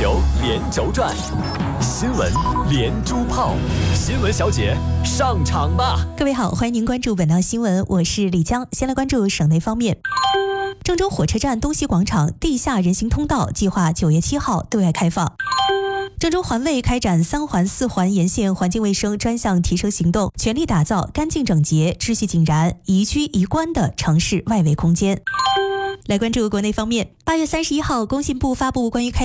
9连轴转，新闻连珠炮，新闻小姐上场吧！ 各位好，欢迎您关注本档新闻，我是李江。先来关注省内方面。郑州火车站东西广场地下人行通道计划9月7号对外开放。郑州环卫开展3环4环沿线环境卫生专项提升行动，全力打造干净整洁、秩序井然、宜居宜观的城市外围空间。来关注国内方面，8月31号，工信部发布关于开